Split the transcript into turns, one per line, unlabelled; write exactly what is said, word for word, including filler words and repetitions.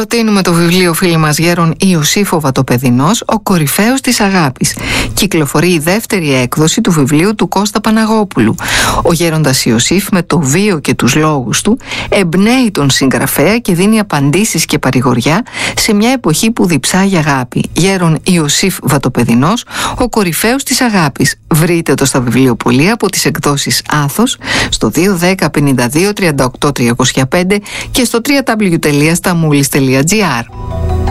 Προτείνουμε το βιβλίο φίλη μας Γέρον Ιωσήφ ο Βατοπεδινός, ο κορυφαίος της αγάπης. Κυκλοφορεί η δεύτερη έκδοση του βιβλίου του Κώστα Παναγόπουλου. Ο Γέροντας Ιωσήφ με το βίο και τους λόγους του εμπνέει τον συγγραφέα και δίνει απαντήσεις και παρηγοριά σε μια εποχή που διψάει αγάπη. Γέρον Ιωσήφ Βατοπεδινός, ο κορυφαίος της αγάπης. Βρείτε το στα βιβλιοπωλεία από τις εκδόσεις Άθος στο δύο δέκα πενήντα δύο τριάντα οκτώ τριακόσια πέντε και στο double-u double-u double-u τελεία σταμούλης τελεία τζι άρ.